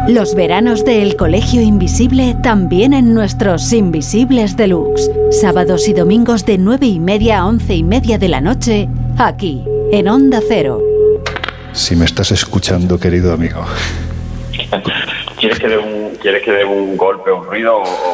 Los veranos del Colegio Invisible también en nuestros Invisibles Deluxe. Sábados y domingos de 9:30 a 11:30 de la noche, aquí, en Onda Cero. Si me estás escuchando, querido amigo. ¿Quieres que dé un golpe o un ruido?